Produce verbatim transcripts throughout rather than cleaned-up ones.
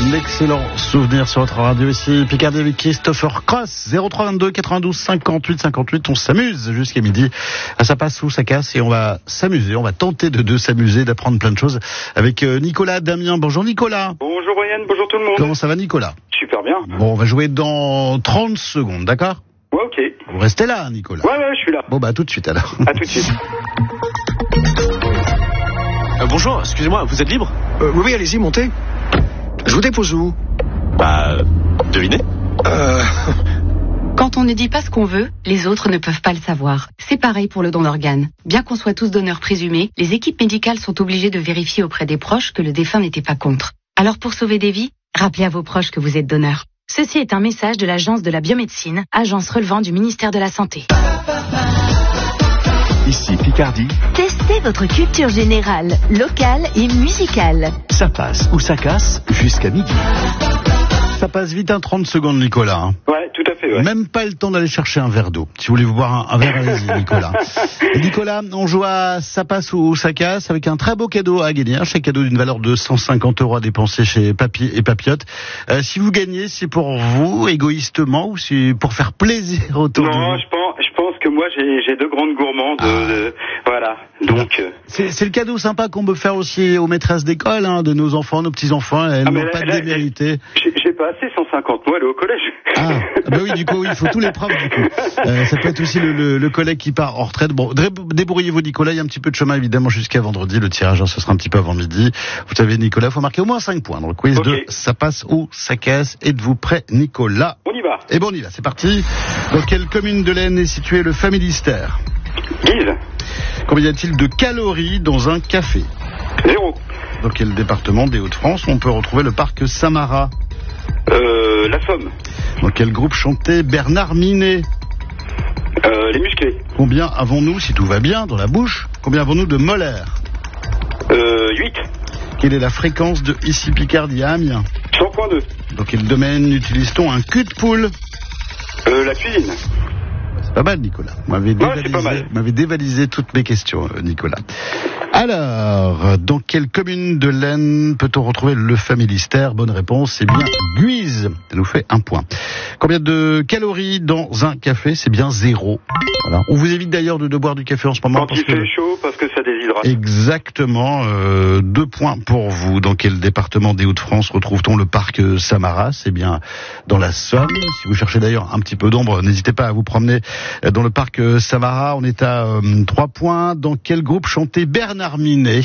un excellent souvenir sur votre radio ici. Picardie avec Christopher Cross. zéro trois vingt-deux quatre-vingt-douze cinquante-huit cinquante-huit. On s'amuse jusqu'à midi. Ça passe ou ça casse et on va s'amuser. On va tenter de, de s'amuser, d'apprendre plein de choses avec Nicolas Damien. Bonjour Nicolas. Bonjour Ryan, bonjour tout le monde. Comment ça va Nicolas? Super bien. Bon, on va jouer dans trente secondes, d'accord? Ouais, ok. Vous restez là Nicolas? Ouais, ouais, je suis là. Bon bah à tout de suite alors. À tout de suite. Euh, bonjour, excusez-moi, vous êtes libre? euh, Oui, oui, allez-y, montez. Je vous dépose où? Bah, devinez. Euh... Quand on ne dit pas ce qu'on veut, les autres ne peuvent pas le savoir. C'est pareil pour le don d'organes. Bien qu'on soit tous donneurs présumés, les équipes médicales sont obligées de vérifier auprès des proches que le défunt n'était pas contre. Alors pour sauver des vies, rappelez à vos proches que vous êtes donneur. Ceci est un message de l'Agence de la biomédecine, agence relevant du ministère de la Santé. Ici Picardie, Testez votre culture générale, locale et musicale. ça passe ou ça casse jusqu'à midi. Ça passe vite, un trente secondes Nicolas. Hein. Ouais, tout à fait, ouais. Même pas le temps d'aller chercher un verre d'eau. Si vous voulez vous boire un, un verre, allez-y Nicolas. Et Nicolas, on joue à ça passe ou ça casse avec un très beau cadeau à gagner. Un chèque cadeau d'une valeur de cent cinquante euros à dépenser chez Papy et Papillote. Euh, si vous gagnez, c'est pour vous, égoïstement, ou c'est pour faire plaisir autour de vous? Non, je pense, je pense que moi j'ai, j'ai deux grandes gourmandes. Ah. Euh, voilà, donc... Euh... C'est, c'est le cadeau sympa qu'on peut faire aussi aux maîtresses d'école, hein, de nos enfants, nos petits-enfants. Elles Ah, n'ont mais pas là, là, démérité. J'ai, j'ai pas assez cent cinquante, moi, aller au collège. Ah, bah oui, du coup, oui, il faut tous les profs, du coup. Euh, ça peut être aussi le, le, le collègue qui part en retraite. Bon, débrouillez-vous, Nicolas. Il y a un petit peu de chemin, évidemment, jusqu'à vendredi. Le tirage, ce sera un petit peu avant midi. Vous savez, Nicolas, il faut marquer au moins cinq points dans le quiz Okay. de ça passe ou ça casse. Êtes-vous prêt, Nicolas? On y va. Et bon, on y va, c'est parti. Dans quelle commune de l'Aisne est situé le Familistère? Guise, Combien y a-t-il de calories dans un café? zéro. Dans quel département des Hauts-de-France on peut retrouver le parc Samara? Euh, la Somme, Dans quel groupe chantait Bernard Minet? euh, les musclés, Combien avons-nous, si tout va bien, dans la bouche? Combien avons-nous de molaires? euh, huit. Quelle est la fréquence de ici Picardie à Amiens? cent virgule deux. Dans quel domaine utilise-t-on un cul de poule? Euh, la cuisine. C'est pas mal, Nicolas. Vous m'avez Ouais, dévalisé, c'est pas mal. vous m'avez dévalisé toutes mes questions, euh, Nicolas. Alors, dans quelle commune de l'Aisne peut-on retrouver le Familistère? Bonne réponse, c'est bien Guise. Ça nous fait un point. Combien de calories dans un café? C'est bien zéro. Voilà. On vous évite d'ailleurs de, de boire du café en ce moment. Quand parce il que... fait chaud, parce que ça déshydrate. Exactement, euh, deux points pour vous. Dans quel département des Hauts-de-France retrouve-t-on le parc Samara? C'est bien dans la Somme. Si vous cherchez d'ailleurs un petit peu d'ombre, n'hésitez pas à vous promener dans le parc Samara. On est à euh, trois points. Dans quel groupe chantait Bernard Minet?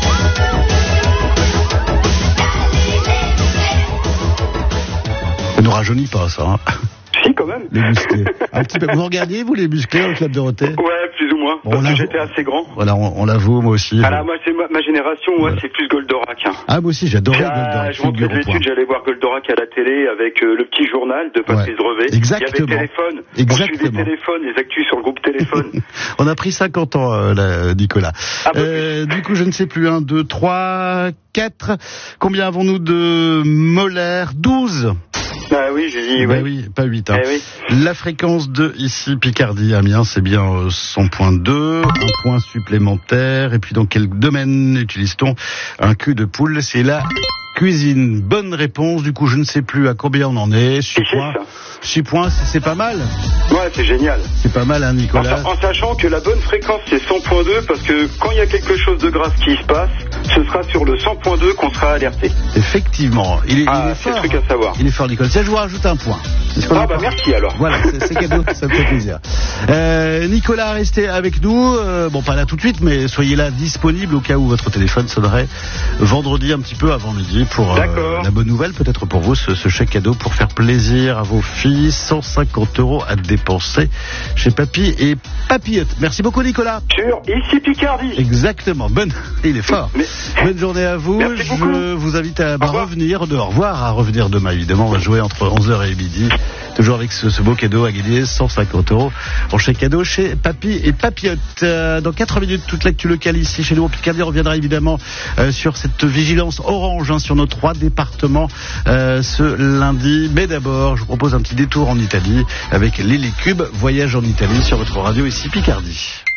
Ça ne rajeunit pas ça, hein. Si, quand même. Les musclés. Un petit peu. Vous regardiez, vous, les musclés au Club Dorothée? Ouais, plus ou moins, Bon, parce là, que vous- j'étais assez grand. Voilà, on, on l'avoue, moi aussi. Ah là, moi, c'est ma, ma génération, moi, Voilà. c'est plus Goldorak. Hein. Ah, moi aussi, j'adorais Ah, Goldorak. je rentrais de figure au point. l'étude, j'allais voir Goldorak à la télé avec euh, le petit journal de Patrice Ouais, Drevet. exactement. Il y avait téléphone. On Exactement. suivait téléphone, les actus sur le groupe téléphone. On a pris cinquante ans, euh, là, Nicolas. Ah, bah, Euh, du coup, je ne sais plus. un, deux, trois, quatre. Combien avons-nous de molaires? douze. Ah oui, j'ai dit, Ben ouais. oui, pas huit. Hein. Eh oui. La fréquence de ici, Picardie, Amiens, c'est bien euh, cent virgule deux. Un point supplémentaire. Et puis, dans quel domaine utilise-t-on un cul de poule? C'est la cuisine. Bonne réponse. Du coup, je ne sais plus à combien on en est. six C'est points. ça. six points, c'est, c'est pas mal. Ouais, c'est génial. C'est pas mal, hein, Nicolas. En, en sachant que la bonne fréquence, c'est cent virgule deux, parce que quand il y a quelque chose de grave qui se passe, ce sera sur le cent virgule deux qu'on sera alerté. Effectivement. Il est, Ah, il est c'est le fort. truc à savoir. Il est fort, Nicolas. Tiens, je vous rajoute un point. Est-ce qu'on Ah est bah pas- merci alors. Voilà, c'est, c'est cadeau, ça me fait plaisir. Euh, Nicolas, restez avec nous. Euh, bon, pas là tout de suite, mais soyez là disponible au cas où votre téléphone sonnerait vendredi un petit peu avant midi pour euh, D'accord. la bonne nouvelle, peut-être pour vous, ce, ce chèque cadeau pour faire plaisir à vos filles. cent cinquante euros à dépenser chez Papy et Papillote. Merci beaucoup, Nicolas. Sur Ici Picardie. Exactement. Bonne, il est fort. Mais- Bonne journée à vous. Merci beaucoup. Je vous invite à bah, Au revoir. revenir, de au revoir, à revenir demain évidemment. On va jouer entre onze heures et midi. Toujours avec ce, ce beau cadeau à gagner, cent cinquante euros en chèque cadeau chez Papy et Papillote. Euh, dans quatre minutes, toute l'actu locale ici chez nous. Picardie reviendra évidemment euh, sur cette vigilance orange hein, sur nos trois départements euh, ce lundi. Mais d'abord, je vous propose un petit détour en Italie avec Lily Cube. Voyage en Italie sur votre radio ici Picardie.